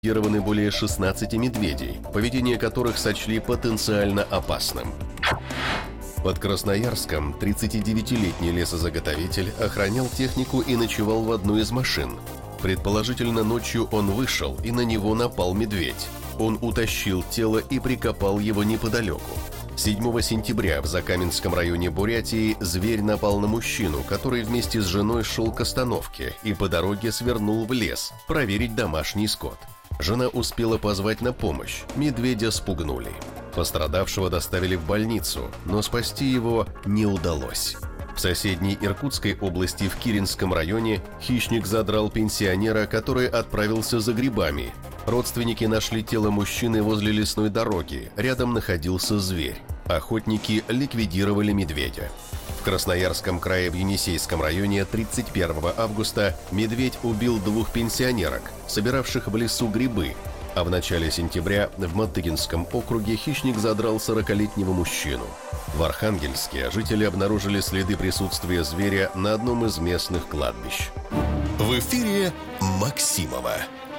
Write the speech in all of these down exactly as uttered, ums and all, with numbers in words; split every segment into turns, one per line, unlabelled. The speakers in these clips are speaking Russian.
зафиксированы более шестнадцати медведей, поведение которых сочли потенциально опасным. Под Красноярском тридцатидевятилетний лесозаготовитель охранял технику и ночевал в одной из машин. Предположительно, ночью он вышел, и на него напал медведь. Он утащил тело и прикопал его неподалеку. седьмого сентября в Закаменском районе Бурятии зверь напал на мужчину, который вместе с женой шел к остановке и по дороге свернул в лес проверить домашний скот. Жена успела позвать на помощь, медведя спугнули. Пострадавшего доставили в больницу, но спасти его не удалось. В соседней Иркутской области в Киринском районе хищник задрал пенсионера, который отправился за грибами. Родственники нашли тело мужчины возле лесной дороги, рядом находился зверь. Охотники ликвидировали медведя. В Красноярском крае в Енисейском районе тридцать первого августа медведь убил двух пенсионерок, собиравших в лесу грибы, а в начале сентября в Матыгинском округе хищник задрал сорокалетнего мужчину. В Архангельске жители обнаружили следы присутствия зверя на одном из местных кладбищ.
В эфире Максимова.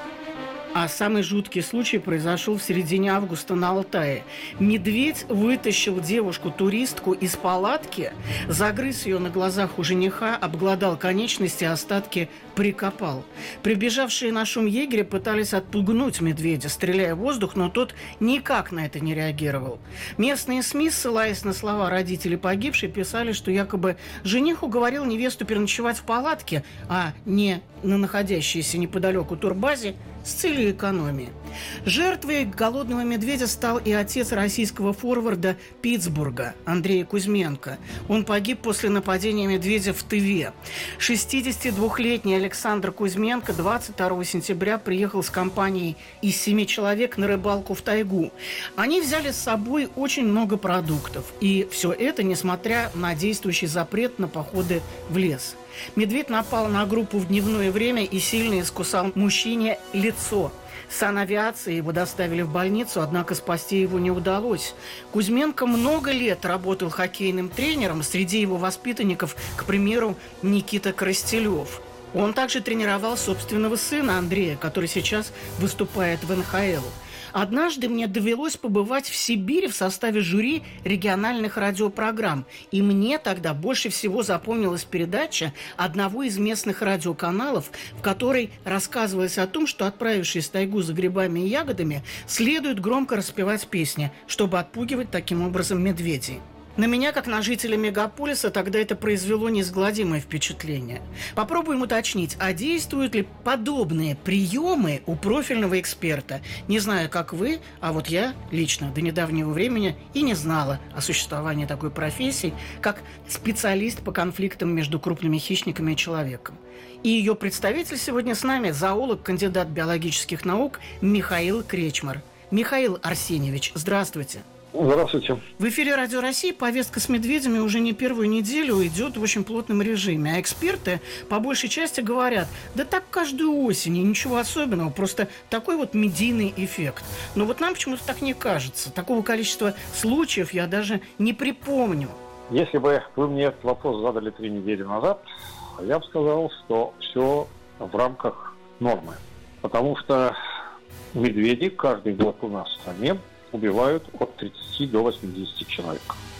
А самый жуткий случай произошел в середине августа на Алтае. Медведь вытащил девушку-туристку из палатки, загрыз ее на глазах у жениха, обглодал конечности, остатки прикопал. Прибежавшие на шум егеря пытались отпугнуть медведя, стреляя в воздух, но тот никак на это не реагировал. Местные СМИ, ссылаясь на слова родителей погибшей, писали, что якобы жених уговорил невесту переночевать в палатке, а не на находящейся неподалеку турбазе, с целью экономии. Жертвой голодного медведя стал и отец российского форварда Питтсбурга Андрей Кузьменко. Он погиб после нападения медведя в Тыве. шестидесятидвухлетний Александр Кузьменко двадцать второго сентября приехал с компанией из семи человек на рыбалку в тайгу. Они взяли с собой очень много продуктов. И все это несмотря на действующий запрет на походы в лес. Медведь напал на группу в дневное время и сильно искусал мужчине лицо. Санавиации его доставили в больницу, однако спасти его не удалось. Кузьменко много лет работал хоккейным тренером, среди его воспитанников, к примеру, Никита Коростелев. Он также тренировал собственного сына Андрея, который сейчас выступает в эн ха эл. Однажды мне довелось побывать в Сибири в составе жюри региональных радиопрограмм. И мне тогда больше всего запомнилась передача одного из местных радиоканалов, в которой рассказывалось о том, что, отправившись в тайгу за грибами и ягодами, следует громко распевать песни, чтобы отпугивать таким образом медведей. На меня, как на жителя мегаполиса, тогда это произвело неизгладимое впечатление. Попробуем уточнить, а действуют ли подобные приемы у профильного эксперта? Не знаю, как вы, а вот я лично до недавнего времени и не знала о существовании такой профессии, как специалист по конфликтам между крупными хищниками и человеком. И ее представитель сегодня с нами – зоолог, кандидат биологических наук Михаил Кречмар. Михаил Арсеньевич, здравствуйте.
Здравствуйте.
В эфире Радио России повестка с медведями уже не первую неделю идет в очень плотном режиме. А эксперты по большей части говорят, да так каждую осень, и ничего особенного, просто такой вот медийный эффект. Но вот нам почему-то так не кажется. Такого количества случаев я даже не припомню.
Если бы вы мне этот вопрос задали три недели назад, я бы сказал, что все в рамках нормы. Потому что медведи каждый год у нас в стране убивают от тридцати до восьмидесяти человек.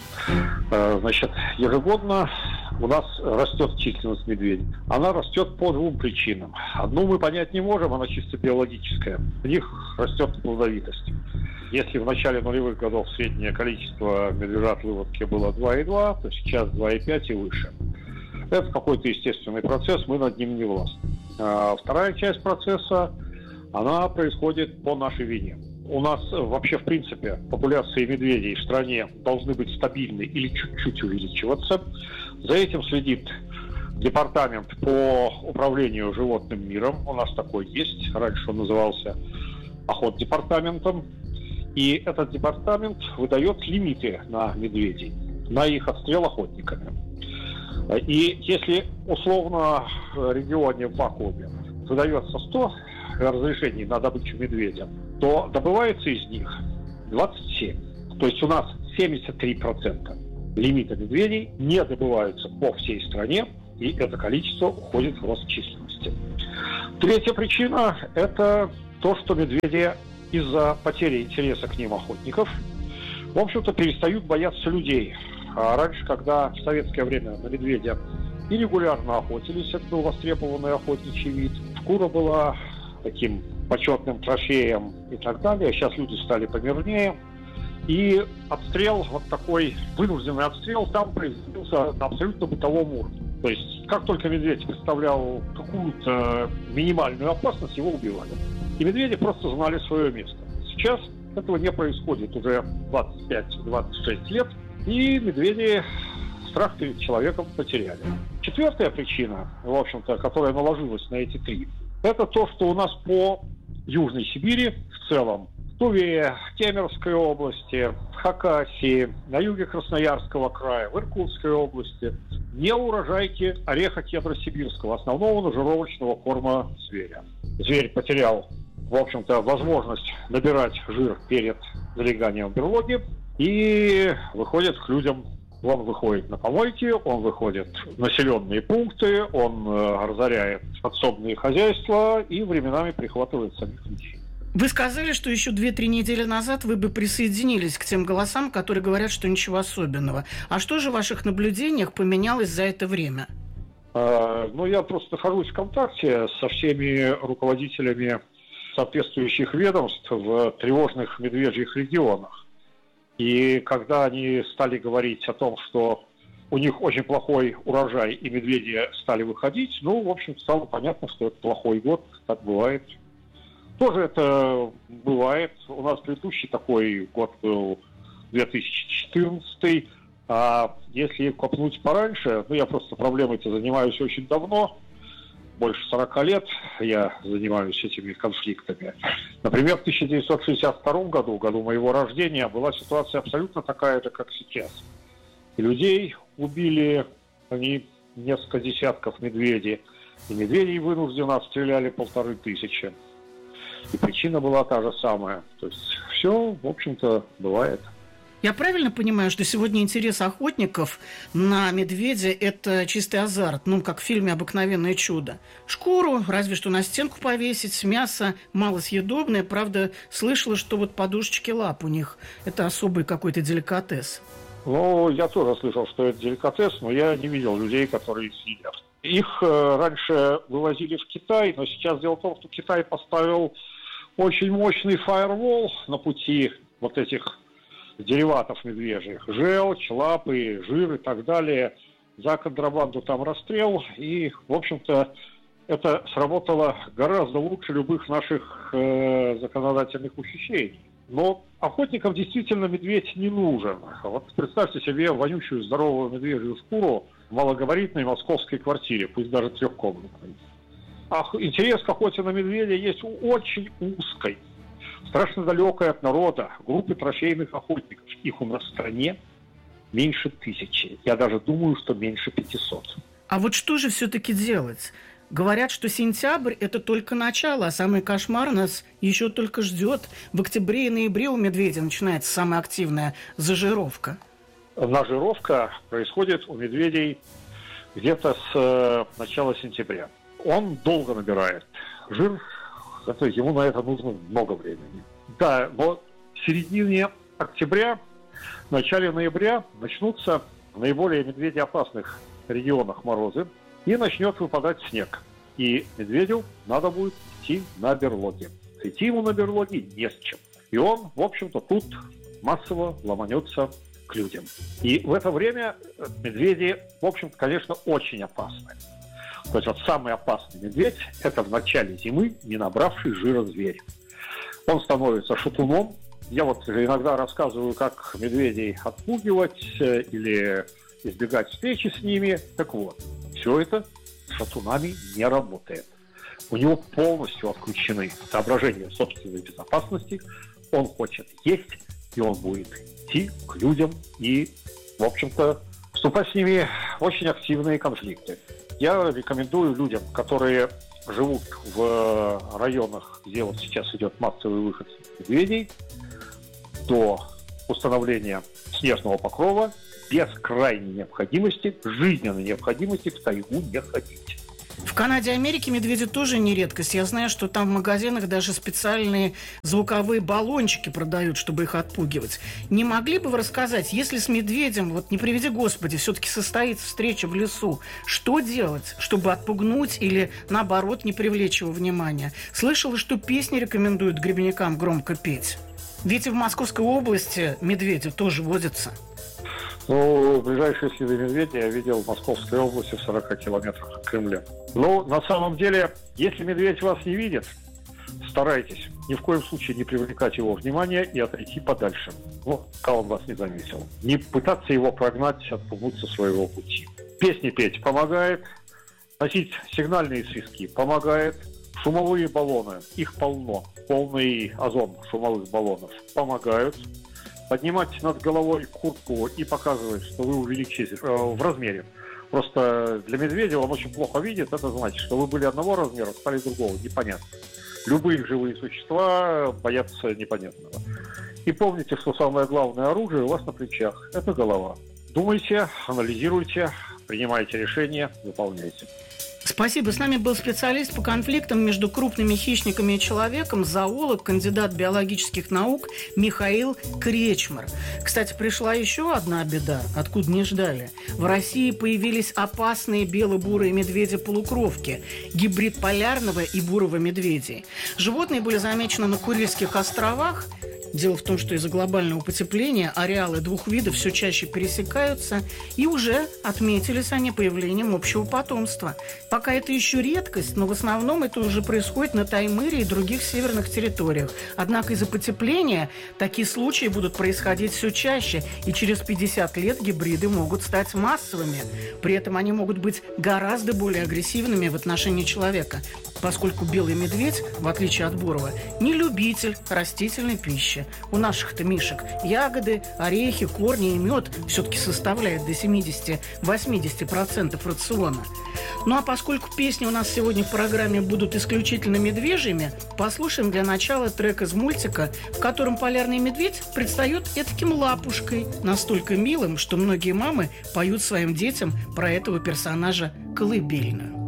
Значит, ежегодно у нас растет численность медведей. Она растет по двум причинам. Одну мы понять не можем, она чисто биологическая. У них растет плодовитость. Если в начале нулевых годов среднее количество медвежат в выводке было два и два, то сейчас два и пять и выше. Это какой-то естественный процесс, мы над ним не властны. А вторая часть процесса, она происходит по нашей вине. У нас вообще, в принципе, популяции медведей в стране должны быть стабильны или чуть-чуть увеличиваться. За этим следит департамент по управлению животным миром. У нас такой есть. Раньше он назывался охотдепартаментом. И этот департамент выдает лимиты на медведей, на их отстрел охотниками. И если условно в регионе в вакууме выдается сто разрешений на добычу медведя, то добывается из них двадцать семь. То есть у нас семьдесят три процента лимита медведей не добываются по всей стране, и это количество уходит в рост численности. Третья причина – это то, что медведи из-за потери интереса к ним охотников, в общем-то, перестают бояться людей. А раньше, когда в советское время на медведя и регулярно охотились, это был востребованный охотничий вид, шкура была таким почетным трофеем и так далее. Сейчас люди стали помирнее. И отстрел, вот такой вынужденный отстрел, там производился на абсолютно бытовом уровне. То есть, как только медведь представлял какую-то минимальную опасность, его убивали. И медведи просто знали свое место. Сейчас этого не происходит уже двадцать пять - двадцать шесть лет, и медведи страх перед человеком потеряли. Четвертая причина, в общем-то, которая наложилась на эти три, это то, что у нас по Южной Сибири в целом, в Туве, в Кемеровской области, в Хакасии, на юге Красноярского края, в Иркутской области не урожайки ореха кедра сибирского, основного нажировочного корма зверя. Зверь потерял, в общем-то, возможность набирать жир перед залеганием в берлоге и выходит к людям. Он выходит на помойки, он выходит в населенные пункты, он э, разоряет подсобные хозяйства и временами прихватывает самих людей.
Вы сказали, что еще две-три недели назад вы бы присоединились к тем голосам, которые говорят, что ничего особенного. А что же в ваших наблюдениях поменялось за это время?
Э, ну, я просто нахожусь в контакте со всеми руководителями соответствующих ведомств в тревожных медвежьих регионах. И когда они стали говорить о том, что у них очень плохой урожай и медведи стали выходить, ну, в общем, стало понятно, что это плохой год, так бывает. Тоже это бывает. У нас предыдущий такой год был две тысячи четырнадцатый, а если копнуть пораньше, ну, я просто проблемой-то занимаюсь очень давно, больше сорока лет я занимаюсь этими конфликтами. Например, в тысяча девятьсот шестьдесят втором году, году моего рождения, была ситуация абсолютно такая же, как сейчас. И людей убили, они несколько десятков медведей, и медведей вынужденно отстреляли полторы тысячи. И причина была та же самая. То есть все, в общем-то, бывает.
Я правильно понимаю, что сегодня интерес охотников на медведя – это чистый азарт, ну, как в фильме «Обыкновенное чудо». Шкуру разве что на стенку повесить, мясо малосъедобное. Правда, слышала, что вот подушечки лап у них – это особый какой-то деликатес.
Ну, я тоже слышал, что это деликатес, но я не видел людей, которые их съедят. Их э, раньше вывозили в Китай, но сейчас дело в том, что Китай поставил очень мощный фаервол на пути вот этих дериватов медвежьих. Желчь, лапы, жир и так далее. За контрабанду там расстрел. И, в общем-то, это сработало гораздо лучше любых наших э, законодательных ухищрений. Но охотникам действительно медведь не нужен. Вот представьте себе вонючую здоровую медвежью шкуру в малогабаритной московской квартире, пусть даже трехкомнатной. А интерес к охоте на медведя есть у очень узкой, страшно далекой от народа группы трофейных охотников. Их у нас в стране меньше тысячи. Я даже думаю, что меньше пятисот.
А вот что же все-таки делать? Говорят, что сентябрь – это только начало, а самый кошмар нас еще только ждет. В октябре и ноябре у медведя начинается самая активная зажировка.
Нажировка происходит у медведей где-то с э, начала сентября. Он долго набирает жир, это, ему на это нужно много времени. Да, но в середине октября, в начале ноября начнутся в наиболее медведеопасных регионах морозы, и начнет выпадать снег. И медведю надо будет идти на берлоги. Идти ему на берлоги не с чем. И он, в общем-то, тут массово ломанется к людям. И в это время медведи, в общем-то, конечно, очень опасны. То есть вот самый опасный медведь – это в начале зимы не набравший жира зверь. Он становится шатуном. Я вот иногда рассказываю, как медведей отпугивать или избегать встречи с ними. Так вот, все это с шатунами не работает. У него полностью отключены соображения собственной безопасности. Он хочет есть, и он будет идти к людям и, в общем-то, вступать с ними в очень активные конфликты. Я рекомендую людям, которые живут в районах, где вот сейчас идет массовый выход медведей, до установления снежного покрова без крайней необходимости, жизненной необходимости в тайгу не ходить.
В Канаде и Америке медведи тоже не редкость. Я знаю, что там в магазинах даже специальные звуковые баллончики продают, чтобы их отпугивать. Не могли бы вы рассказать, если с медведем, вот не приведи Господи, все-таки состоится встреча в лесу, что делать, чтобы отпугнуть или, наоборот, не привлечь его внимания? Слышала, что песни рекомендуют грибникам громко петь. Ведь и в Московской области медведи тоже водятся.
Ну, ближайшие следы медведя я видел в Московской области в сорока километрах от Кремля. Но на самом деле, если медведь вас не видит, старайтесь ни в коем случае не привлекать его внимание и отойти подальше, ну, пока он вас не заметил. Не пытаться его прогнать, отпугнуть со своего пути. Песни петь помогает, носить сигнальные свистки помогает, шумовые баллоны, их полно, полный озон шумовых баллонов помогают. Поднимать над головой куртку и показывать, что вы увеличились э, в размере. Просто для медведя он очень плохо видит. Это значит, что вы были одного размера, стали другого. Непонятно. Любые живые существа боятся непонятного. И помните, что самое главное оружие у вас на плечах. Это голова. Думайте, анализируйте, принимайте решения, выполняйте.
Спасибо. С нами был специалист по конфликтам между крупными хищниками и человеком, зоолог, кандидат биологических наук Михаил Кречмар. Кстати, пришла еще одна беда, откуда не ждали. В России появились опасные бело-бурые медведи-полукровки, гибрид полярного и бурого медведей. Животные были замечены на Курильских островах. Дело в том, что из-за глобального потепления ареалы двух видов все чаще пересекаются, и уже отметились они появлением общего потомства. Пока это еще редкость, но в основном это уже происходит на Таймыре и других северных территориях. Однако из-за потепления такие случаи будут происходить все чаще, и через пятьдесят лет гибриды могут стать массовыми. При этом они могут быть гораздо более агрессивными в отношении человека, поскольку белый медведь, в отличие от бурого, не любитель растительной пищи. У наших-то мишек ягоды, орехи, корни и мед все-таки составляют до семьдесят-восемьдесят процентов рациона. Ну а поскольку песни у нас сегодня в программе будут исключительно медвежьими, послушаем для начала трек из мультика, в котором полярный медведь предстает этаким лапушкой, настолько милым, что многие мамы поют своим детям про этого персонажа колыбельную.